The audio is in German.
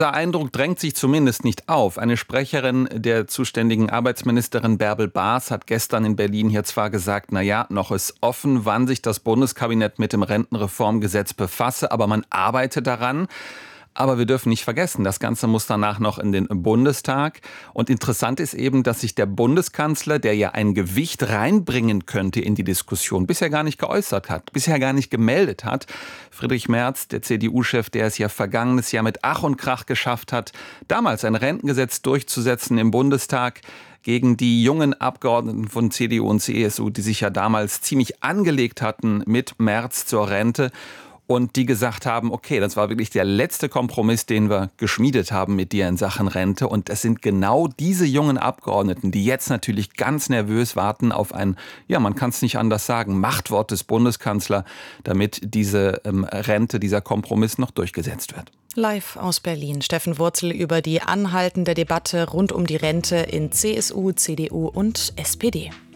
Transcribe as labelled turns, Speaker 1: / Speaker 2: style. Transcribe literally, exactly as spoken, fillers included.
Speaker 1: Dieser Eindruck drängt sich zumindest nicht auf. Eine Sprecherin der zuständigen Arbeitsministerin Bärbel Baas hat gestern in Berlin hier zwar gesagt, na ja, noch ist offen, wann sich das Bundeskabinett mit dem Rentenreformgesetz befasse, aber man arbeite daran. Aber wir dürfen nicht vergessen, das Ganze muss danach noch in den Bundestag. Und interessant ist eben, dass sich der Bundeskanzler, der ja ein Gewicht reinbringen könnte in die Diskussion, bisher gar nicht geäußert hat, bisher gar nicht gemeldet hat. Friedrich Merz, der C D U-Chef, der es ja vergangenes Jahr mit Ach und Krach geschafft hat, damals ein Rentengesetz durchzusetzen im Bundestag gegen die jungen Abgeordneten von C D U und C S U, die sich ja damals ziemlich angelegt hatten mit Merz zur Rente. Und die gesagt haben, okay, das war wirklich der letzte Kompromiss, den wir geschmiedet haben mit dir in Sachen Rente. Und es sind genau diese jungen Abgeordneten, die jetzt natürlich ganz nervös warten auf ein, ja, man kann es nicht anders sagen, Machtwort des Bundeskanzlers, damit diese ähm, Rente, dieser Kompromiss noch durchgesetzt wird.
Speaker 2: Live aus Berlin, Steffen Wurzel über die anhaltende Debatte rund um die Rente in C S U, C D U und S P D.